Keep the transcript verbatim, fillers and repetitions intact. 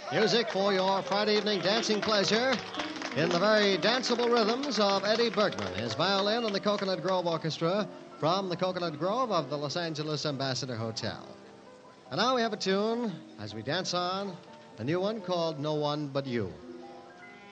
Music for your Friday evening dancing pleasure in the very danceable rhythms of Eddie Bergman, his violin and the Coconut Grove Orchestra from the Coconut Grove of the Los Angeles Ambassador Hotel. And now we have a tune, as we dance on, a new one called No One But You.